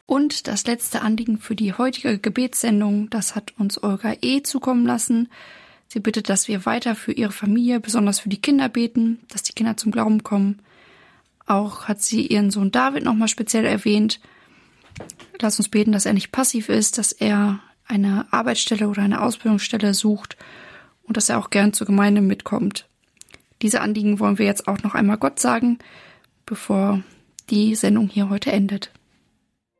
Und das letzte Anliegen für die heutige Gebetssendung, das hat uns Olga E. zukommen lassen. Sie bittet, dass wir weiter für ihre Familie, besonders für die Kinder beten, dass die Kinder zum Glauben kommen. Auch hat sie ihren Sohn David nochmal speziell erwähnt. Lass uns beten, dass er nicht passiv ist, dass er eine Arbeitsstelle oder eine Ausbildungsstelle sucht und dass er auch gern zur Gemeinde mitkommt. Diese Anliegen wollen wir jetzt auch noch einmal Gott sagen, bevor die Sendung hier heute endet.